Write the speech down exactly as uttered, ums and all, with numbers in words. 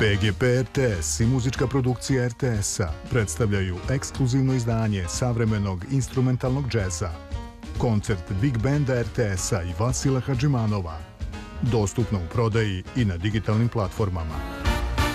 P G P R T S i muzička produkcija R T S-a predstavljaju ekskluzivno izdanje savremenog instrumentalnog džeza. Koncert Big Banda R T S-a i Vasila Hadžimanova. Dostupno u prodaji i na digitalnim platformama.